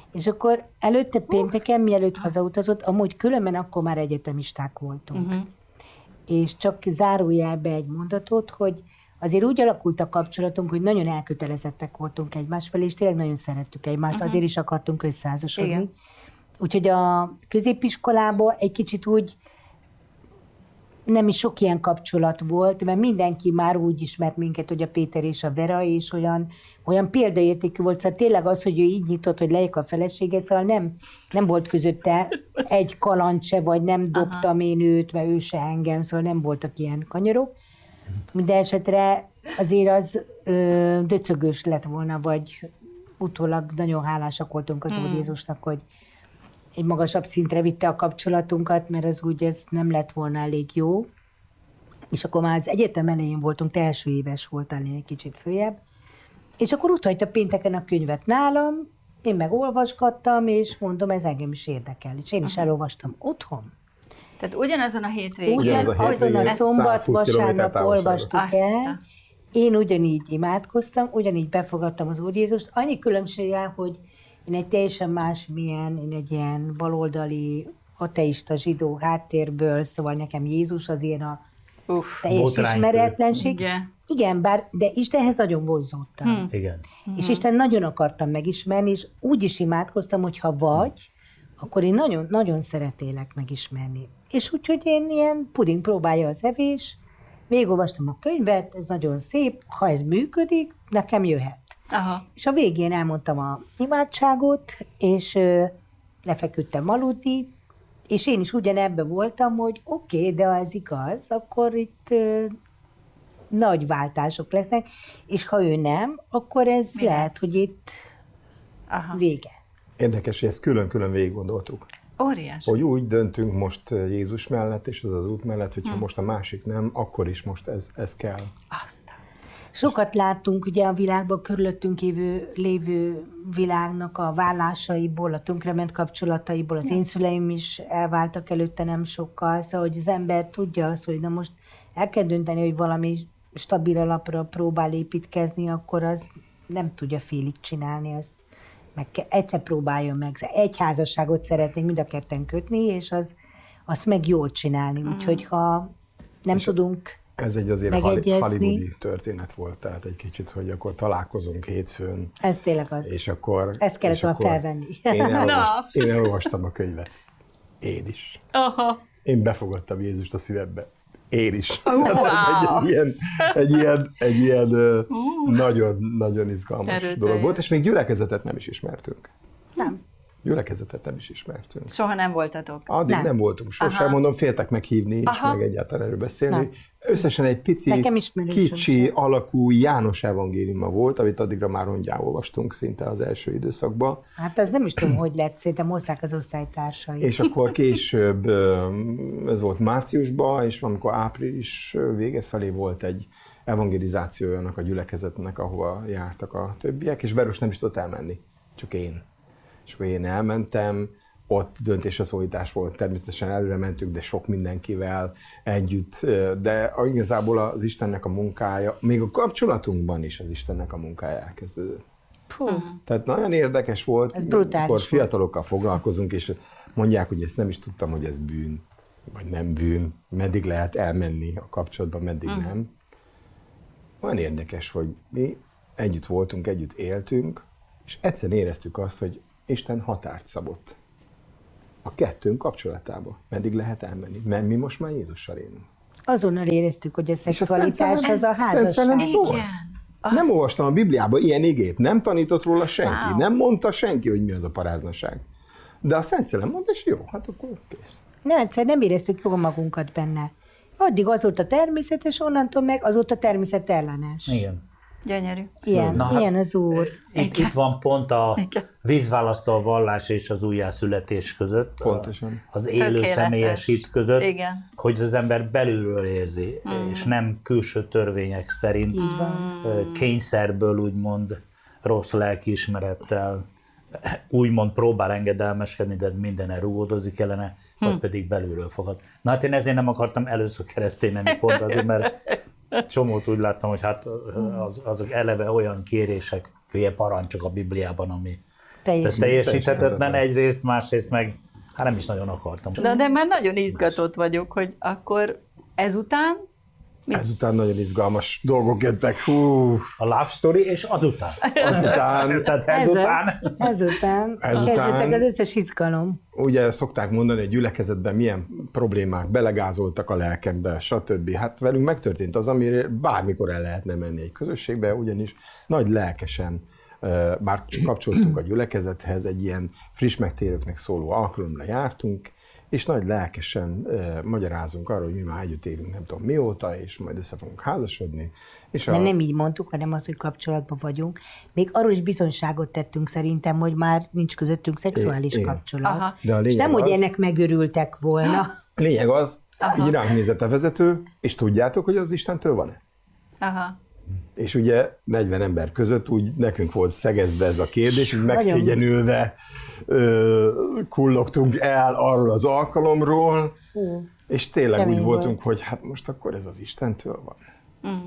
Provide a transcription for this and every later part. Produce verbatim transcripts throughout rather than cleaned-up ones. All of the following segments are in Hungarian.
És akkor előtte pénteken, mielőtt hazautazott, amúgy különben akkor már egyetemisták voltunk. Uh-huh. És csak zárójelbe egy mondatot, hogy azért úgy alakult a kapcsolatunk, hogy nagyon elkötelezettek voltunk egymás felé, és tényleg nagyon szerettük egymást, uh-huh. azért is akartunk összeházasodni. Igen. Úgyhogy a középiskolában egy kicsit úgy nem is sok ilyen kapcsolat volt, mert mindenki már úgy ismert minket, hogy a Péter és a Vera, és olyan, olyan példaértékű volt. Szóval tényleg az, hogy ő így nyitott, hogy lejjek a felesége, szóval nem, nem volt közötte egy kaland se, vagy nem dobtam Aha. én őt, mert ő se engem, szóval nem voltak ilyen kanyarok. Minden esetre azért az ö, döcögős lett volna, vagy utólag nagyon hálásak voltunk az hmm. Úr Jézusnak, hogy egy magasabb szintre vitte a kapcsolatunkat, mert az úgy ez nem lett volna elég jó. És akkor már az egyetem elején voltunk, te első éves voltál, én egy kicsit följebb. És akkor ott hagyta pénteken a könyvet nálam, én meg olvasgattam, és mondom, ez engem is érdekel. És én is Aha. elolvastam otthon. Tehát ugyanazon a hétvégén. Ugyanaz a hétvégén, azon a szombat, vasárnap olvastuk el. Én ugyanígy imádkoztam, ugyanígy befogadtam az Úr Jézust. Annyi különbséggel, hogy én egy teljesen másmilyen, én egy ilyen baloldali, ateista, zsidó háttérből, szóval nekem Jézus az ilyen a Uff, teljes ismeretlenség. Igen. Igen, bár, de Istenhez nagyon vonzódtam. Hmm. Igen. És Isten nagyon akartam megismerni, és úgy is imádkoztam, hogy ha vagy, akkor én nagyon, nagyon szeretélek megismerni. És úgyhogy én ilyen puding próbálja az evés, végigolvastam a könyvet, ez nagyon szép, ha ez működik, nekem jöhet. Aha. És a végén elmondtam a imádságot, és ö, lefeküdtem aludni, és én is ugyanebben voltam, hogy oké, okay, de ha ez igaz, akkor itt ö, nagy váltások lesznek, és ha ő nem, akkor ez Mi lehet, lesz? hogy itt Aha. vége. Érdekes, hogy ezt külön-külön végig gondoltuk. Óriás. Hogy úgy döntünk most Jézus mellett, és ez az út mellett, hogyha hmm. most a másik nem, akkor is most ez, ez kell. Aztán. Sokat láttunk ugye a világban, körülöttünk lévő, lévő világnak a vállásaiból, a tönkrement kapcsolataiból, az én szüleim is elváltak előtte nem sokkal, szóval hogy az ember tudja azt, hogy na most el kell dönteni, hogy valami stabil alapra próbál építkezni, akkor az nem tudja félig csinálni, azt meg egyszer próbáljon meg. Egy házasságot szeretnénk mind a ketten kötni, és az, azt meg jól csinálni, úgyhogy ha nem és tudunk ez egy azért hollywoodi történet volt, tehát egy kicsit, hogy akkor találkozunk hétfőn. Ez tényleg az. És akkor... Ezt kellett volna felvenni. Én, elolvast, én elolvastam a könyvet. Én is. Aha. Én befogadtam Jézust a szívembe. Én is. Oh, wow. Ez egy, egy ilyen, egy ilyen, egy ilyen uh. nagyon, nagyon izgalmas Erőteljes. dolog volt, és még gyülekezetet nem is ismertünk. Nem. Gyülekezetet nem is ismertünk. Soha nem voltatok? Addig nem, nem voltunk sosem, Aha. mondom, féltek meghívni, Aha. és meg egyáltalán erről beszélni. Nem. Összesen egy pici, kicsi sem. alakú János evangéliuma volt, amit addigra már rongyán olvastunk szinte az első időszakban. Hát az nem is tudom, hogy lett, szerintem hozták az osztálytársai. És akkor később, ez volt márciusban, és amikor április vége felé volt egy evangelizációja annak a gyülekezetnek, ahova jártak a többiek, és Verus nem is tudott elmenni, csak én. És akkor én elmentem, ott döntésre szólítás volt, természetesen előre mentünk, de sok mindenkivel együtt, de igazából az Istennek a munkája, még a kapcsolatunkban is az Istennek a munkája elkezdődött. Puh. Tehát nagyon érdekes volt, amikor fiatalokkal foglalkozunk, és mondják, hogy ezt nem is tudtam, hogy ez bűn, vagy nem bűn, meddig lehet elmenni a kapcsolatban, meddig uh-huh. nem. Olyan érdekes, hogy mi együtt voltunk, együtt éltünk, és egyszerűen éreztük azt, hogy Isten határt szabott a kettőnk kapcsolatába. Meddig lehet elmenni? Mert mi most már Jézussal élünk. Azonnal éreztük, hogy a szexualitás az a házasság. Nem szólt. Nem olvastam a Bibliában ilyen igét, nem tanított róla senki, wow. nem mondta senki, hogy mi az a paráznaság. De a Szent Szellem mondta, és jó, hát akkor kész. Nem, egyszer nem éreztük jól magunkat benne. Addig az volt a természetes, onnantól meg az volt a természet ellenes. Igen. Gyönyörű. Ilyen, Na, ilyen hát, az Úr. Itt, itt van pont a vízválasztó a vallás és az újjászületés között. Pontosan. Az élő Tökéletes. személyes hit között, Igen. hogy az ember belülről érzi, mm. és nem külső törvények szerint, mm. kényszerből úgymond rossz lelkiismerettel, úgymond próbál engedelmeskedni, de minden elrugódozik ellene, hm. vagy pedig belülről fogad. Na hát én ezért nem akartam először keresztény lenni, pont azért, mert csomót úgy láttam, hogy hát az, azok eleve olyan kérések, ilyen parancsok a Bibliában, ami Ez teljesíthetetlen egyrészt, másrészt meg, hát nem is nagyon akartam. De, de már nagyon izgatott vagyok, hogy akkor ezután... Mi? Ezután nagyon izgalmas dolgok jöttek. Hú. A love story, és azután. Azután, Tehát ezután. Ez ezután. Ezután. Kezdetek az összes izgalom. Ugye szokták mondani, hogy gyülekezetben milyen problémák belegázoltak a lelkembe, stb. Hát velünk megtörtént az, amire bármikor el lehetne menni egy közösségbe, ugyanis nagy lelkesen, bár csak kapcsoltunk a gyülekezethez, egy ilyen friss megtérőknek szóló alkalomra jártunk, és nagy lelkesen uh, magyarázunk arról, hogy mi már együtt élünk nem tudom mióta, és majd össze fogunk házasodni. És De a... nem így mondtuk, hanem az, hogy kapcsolatban vagyunk. Még arról is bizonyságot tettünk szerintem, hogy már nincs közöttünk szexuális I- kapcsolat. Aha. De a És nem, az... hogy ennek megörültek volna. Lényeg az, így ránk nézett a vezető, és tudjátok, hogy az Istentől van-e? Aha. És ugye negyven ember között úgy nekünk volt szegezve ez a kérdés, hogy megszégyenülve ö, kullogtunk el arról az alkalomról, Hú, és tényleg kemény úgy volt. voltunk, hogy hát most akkor ez az Istentől van. Mm.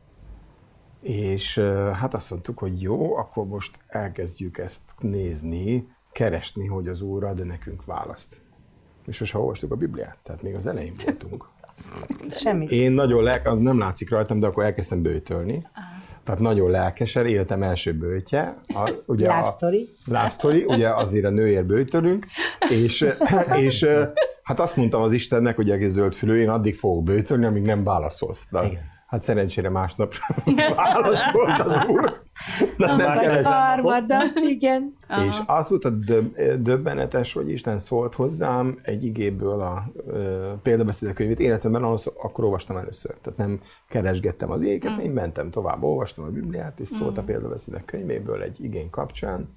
És ö, hát azt mondtuk, hogy jó, akkor most elkezdjük ezt nézni, keresni, hogy az Úr ad nekünk választ. És sose olvastuk a Bibliát, tehát még az elején voltunk. Semmi. Én nagyon lelk, az nem látszik rajtam, de akkor elkezdtem böjtölni. Tehát nagyon lelkesen, életem első böjtje. A, ugye Love a, story. Love story, ugye azért a nőért böjtölünk, és, és hát azt mondtam az Istennek, hogy egész zöldfülű, én addig fogok böjtölni, amíg nem válaszolsz. De, hát szerencsére másnap válaszolt az Úr. De nem Vagy kellett. harmadnak, igen. Aha. És az volt a döb, döbbenetes, hogy Isten szólt hozzám egy igéből a ö, példabeszédek könyvét. Életemben az, akkor olvastam először. Tehát nem keresgettem az igéket, mm. én mentem tovább, olvastam a Bibliát, és szólt a példabeszédek könyvéből egy igény kapcsán.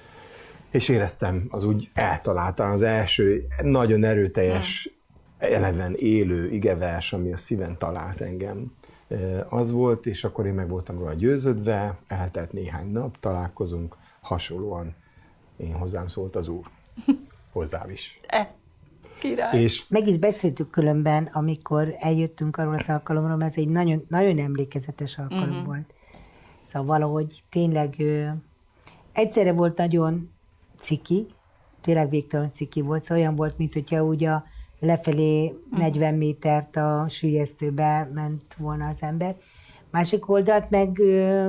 És éreztem, az úgy eltaláltam az első nagyon erőteljes, eleven élő igevers, ami a szíven talált engem. Az volt, és akkor én meg voltam róla győződve, eltelt néhány nap, találkozunk, hasonlóan én hozzám szólt az Úr. Hozzám is. Ez király. És Meg is beszéltük különben, amikor eljöttünk arról az alkalomról, mert ez egy nagyon, nagyon emlékezetes alkalom uh-huh. volt. Szóval valahogy tényleg ö, egyszerre volt nagyon ciki, tényleg végtelen ciki volt, szóval olyan volt, mint hogyha úgy a lefelé negyven métert a süllyesztőbe ment volna az ember. Másik oldalt meg ö,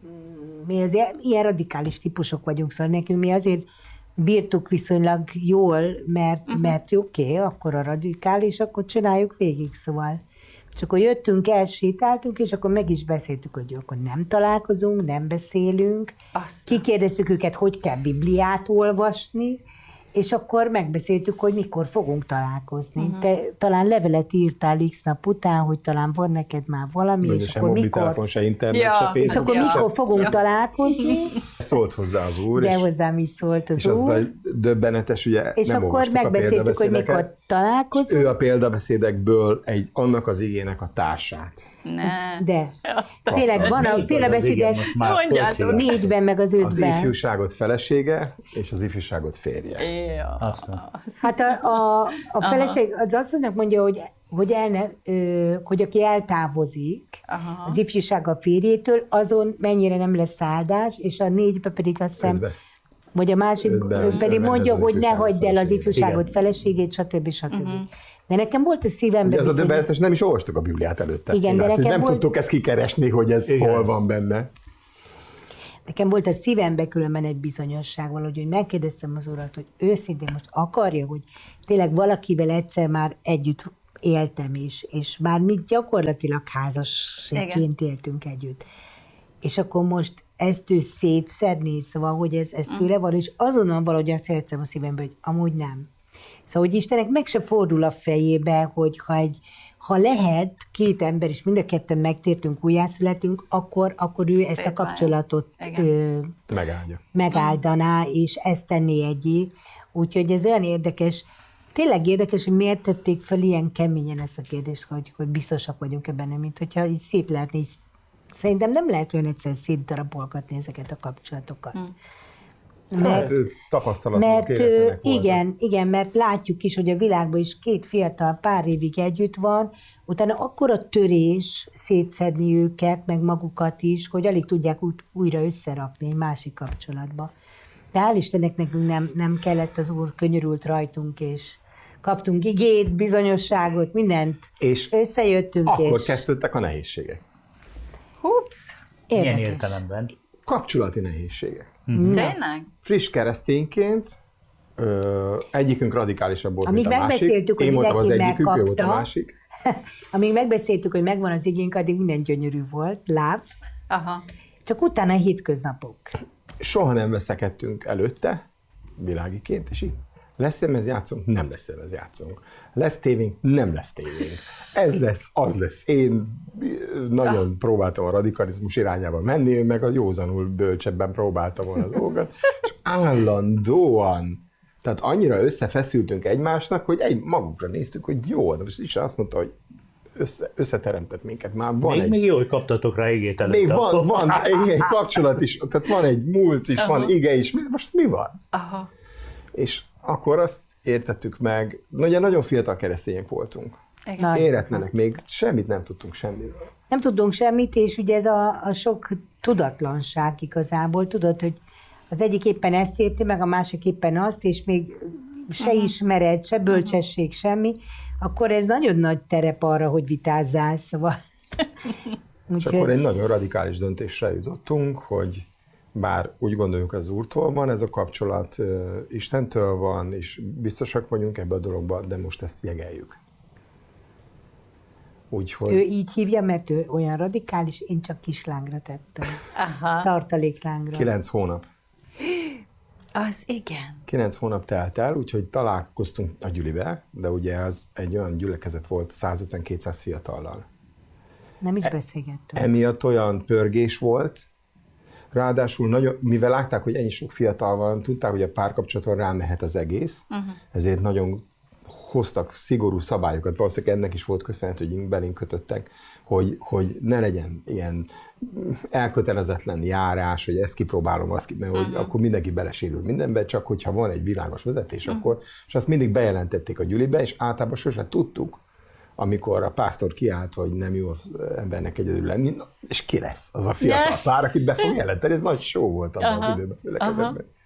mi azért ilyen radikális típusok vagyunk, szóval nekünk mi azért bírtuk viszonylag jól, mert, uh-huh. mert oké, okay, akkor a radikális, akkor csináljuk végig, szóval. Csak akkor jöttünk, elsétáltunk, és akkor meg is beszéltük, hogy akkor nem találkozunk, nem beszélünk. Aztán. Kikérdeztük őket, hogy kell Bibliát olvasni, és akkor megbeszéltük, hogy mikor fogunk találkozni. Uh-huh. Te talán levelet írtál X nap után, hogy talán van neked már valami, és és akkor akkor mikor... mikor... se internet, Ja, se És Facebook, akkor Ja. mikor fogunk Ja. találkozni, szólt hozzá az Úr, de és, hozzám is szólt az és az Úr. egy döbbenetes, ugye És nem akkor olvastuk a megbeszéltük, hogy példabeszédeket. mikor találkozunk, Ő a példabeszédekből egy, annak az igének a társát. Ne. de tényleg van a példabeszédek Mondjátok. négyben, meg az Az ötben. ifjúságot felesége, és az ifjúságot férje. Ja. Aztán. Hát a, a, a feleség az azt mondja, hogy, hogy, elne, ö, hogy aki eltávozik Aha. az ifjúság a férjétől, azon mennyire nem lesz áldás, és a négybe pedig azt hiszem, Ötbe. vagy a másik Ötben pedig menj mondja, az hogy ne ifjúságot hagyd el az feleségét. ifjúságot, Igen. feleségét, stb. stb. Uh-huh. De nekem volt a szívemben... Ugye ez a viszont- döbbenetes, nem is olvastuk a Bibliát előtte. Igen, de hát, hogy nekem nem volt- tudtuk ezt kikeresni, hogy ez Igen. hol van benne. Nekem volt a szívembe különben egy bizonyosság valahogy, hogy megkérdeztem az urat, hogy őszintén most akarja, hogy tényleg valakivel egyszer már együtt éltem is, és már mi gyakorlatilag házasként éltünk együtt. És akkor most ezt ő szétszedni, szóval, hogy ez, ez tőle van, és azonnal valahogy azt éreztem a szívembe, hogy amúgy nem. Szóval, hogy Istennek meg se fordul a fejébe, hogy ha egy ha lehet két ember, és mind a ketten megtértünk, újjászületünk, akkor, akkor ő ezt a Szép kapcsolatot Igen. ö, Megáldja. megáldaná, és ezt tenné egyé. Úgyhogy ez olyan érdekes, tényleg érdekes, hogy miért tették fel ilyen keményen ezt a kérdést, hogy, hogy biztosak vagyunk benne, mint hogyha így szét lehetne, így, szerintem nem lehet olyan egyszer szétdarabolgatni ezeket a kapcsolatokat. Hmm. Mert, Hát, tapasztalatunk mert ö, életlenek voltak. igen, igen, mert látjuk is, hogy a világban is két fiatal pár évig együtt van, utána akkora törés szétszedni őket, meg magukat is, hogy alig tudják ú- újra összerakni egy másik kapcsolatba. De hál' Istennek nekünk nem, nem kellett, az Úr könyörült rajtunk, és kaptunk igét, bizonyosságot, mindent. És összejöttünk. akkor és... kezdődtek a nehézségek. Hups! Milyen Érdekes. értelemben? Kapcsolati nehézségek. Hmm. Tényleg? Friss keresztényként ö, egyikünk radikálisabb volt, Amíg mint a másik. megbeszéltük, Én hogy voltam az mindenki egyikük, ő volt a megkapta. másik. Amíg megbeszéltük, hogy megvan az igénk, addig minden gyönyörű volt, láv. Aha. Csak utána hétköznapok. Soha nem veszekedtünk előtte, világiként, és így lesz ez játszunk? Nem lesz ez játszunk. Lesz tévénk? Nem lesz tévénk. Ez lesz, az lesz. Én nagyon ah. próbáltam a radikalizmus irányába menni, ő meg a józanul bölcsebben próbáltam volna a dolgokat, és állandóan, tehát annyira összefeszültünk egymásnak, hogy egy magunkra néztük, hogy jó, de most Isten azt mondta, hogy össze, összeteremtett minket. Már van még, egy... még jó, hogy kaptatok rá igét előtte. Még van, van egy kapcsolat is, tehát van egy múlt is, Aha. van ige is, most mi van? Aha. És akkor azt értettük meg, ugye nagyon fiatal keresztények voltunk. Igen. Éretlenek, még semmit nem tudtunk semmiről. Nem tudunk semmit, és ugye ez a, a sok tudatlanság igazából, tudod, hogy az egyik éppen ezt érti, meg a másik éppen azt, és még se uh-huh. ismered, se bölcsesség, uh-huh. semmi, akkor ez nagyon nagy terep arra, hogy vitázzál, szóval. És akkor egy nagyon radikális döntésre jutottunk, hogy bár úgy gondoljuk, az Úrtól van, ez a kapcsolat Istentől van, és biztosak vagyunk ebbe a dologba, de most ezt jegeljük. Úgyhogy... Ő így hívja, mert ő olyan radikális, én csak kislángra tettem. Aha. Tartaléklángra. Kilenc hónap. Az igen. Kilenc hónap telt el, úgyhogy találkoztunk a gyülibe, de ugye az egy olyan gyülekezet volt száz ötven-kétszáz fiatallal. Nem is beszélgettünk. Emiatt olyan pörgés volt, ráadásul nagyon, mivel látták, hogy ennyi sok fiatal van, tudták, hogy a párkapcsolaton rámehet az egész, uh-huh. ezért nagyon hoztak szigorú szabályokat, valószínűleg ennek is volt köszönhető, hogy belénk kötöttek, hogy, hogy ne legyen ilyen elkötelezetlen járás, hogy ezt kipróbálom, azt kipróbálom, uh-huh. hogy akkor mindenki belesérül mindenbe, csak hogyha van egy világos vezetés, uh-huh. akkor, és azt mindig bejelentették a gyülibe, és általában sosem tudtuk, amikor a pásztor kiállt, hogy nem jó az embernek egyedül lenni, és ki lesz az a fiatal pár, akit be fog jelenteni, ez nagy show volt abban az időben, gyülekezetben.